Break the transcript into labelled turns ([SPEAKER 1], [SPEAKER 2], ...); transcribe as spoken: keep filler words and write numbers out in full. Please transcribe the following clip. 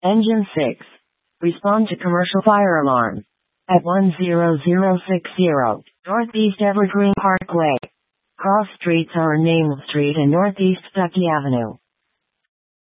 [SPEAKER 1] Engine six. Respond to commercial fire alarm. At one zero zero six zero, Northeast Evergreen Parkway. Cross streets are Namel Street and Northeast Stuckey Avenue.